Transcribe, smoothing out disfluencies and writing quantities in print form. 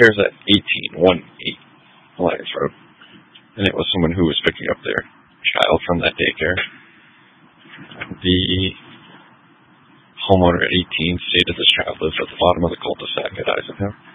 daycare is at 1818 Alliance Road. And it was someone who was picking up their child from that daycare. The homeowner at 18 stated this child lives at the bottom of the cul-de-sac at Eisenhower.